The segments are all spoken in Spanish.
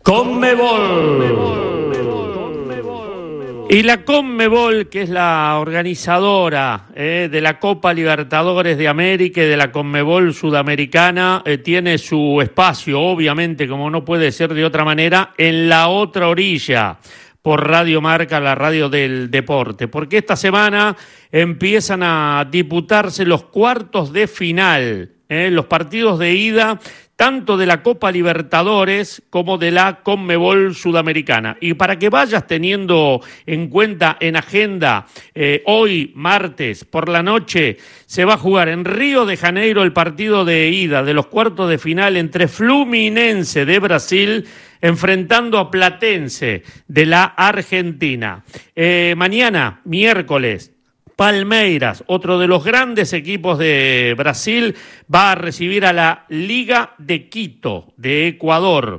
Conmebol. Y la Conmebol, que es la organizadora de la Copa Libertadores de América y de la Conmebol Sudamericana, tiene su espacio, obviamente, como no puede ser de otra manera, en la otra orilla, por Radio Marca, la radio del deporte, porque esta semana empiezan a disputarse los cuartos de final, los partidos de ida, tanto de la Copa Libertadores como de la Conmebol Sudamericana. Y para que vayas teniendo en cuenta en agenda, hoy, martes, por la noche, se va a jugar en Río de Janeiro el partido de ida de los cuartos de final entre Fluminense de Brasil enfrentando a Platense de la Argentina. Mañana, miércoles, Palmeiras, otro de los grandes equipos de Brasil, va a recibir a la Liga de Quito de Ecuador.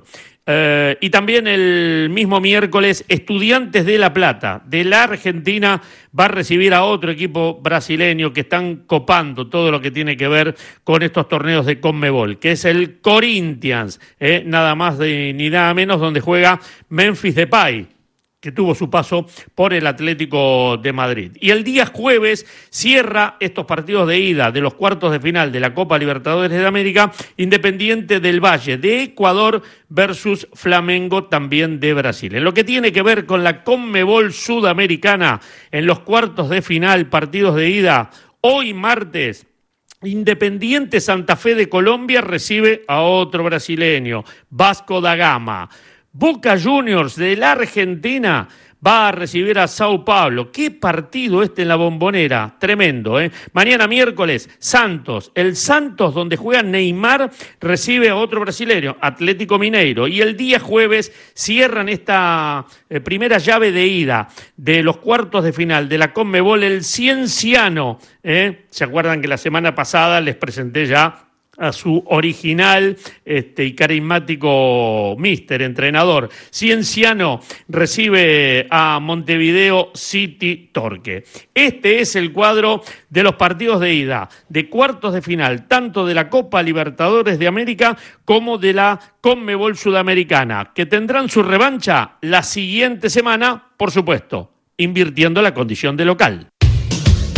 Y también el mismo miércoles, Estudiantes de La Plata de la Argentina va a recibir a otro equipo brasileño que están copando todo lo que tiene que ver con estos torneos de Conmebol, que es el Corinthians, nada más ni nada menos, donde juega Memphis Depay, que tuvo su paso por el Atlético de Madrid. Y el día jueves cierra estos partidos de ida de los cuartos de final de la Copa Libertadores de América, Independiente del Valle de Ecuador versus Flamengo también de Brasil. En lo que tiene que ver con la Conmebol Sudamericana, en los cuartos de final, partidos de ida, hoy martes, Independiente Santa Fe de Colombia recibe a otro brasileño, Vasco da Gama. Boca Juniors de la Argentina va a recibir a Sao Paulo. ¡Qué partido en la Bombonera! Tremendo, ¿eh? Mañana miércoles, Santos. El Santos, donde juega Neymar, recibe a otro brasileño, Atlético Mineiro. Y el día jueves cierran esta primera llave de ida de los cuartos de final de la Conmebol, el Cienciano. ¿Se acuerdan que la semana pasada les presenté ya a su original y carismático entrenador? Cienciano recibe a Montevideo City Torque. Este es el cuadro de los partidos de ida, de cuartos de final, tanto de la Copa Libertadores de América como de la Conmebol Sudamericana, que tendrán su revancha la siguiente semana, por supuesto, invirtiendo la condición de local.